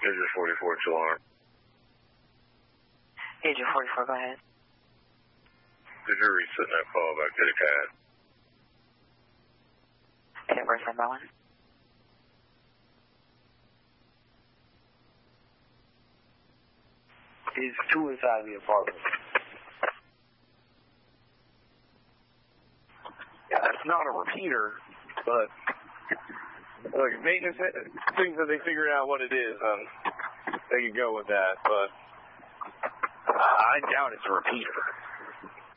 Agent 44 to alarm. Agent 44, go ahead. Did you reset that call back to the CAD? Okay, where's that one? He's two inside the apartment. Yeah, it's not a repeater, but look, if maintenance thinks that they figured out what it is, they can go with that, but I doubt it's a repeater.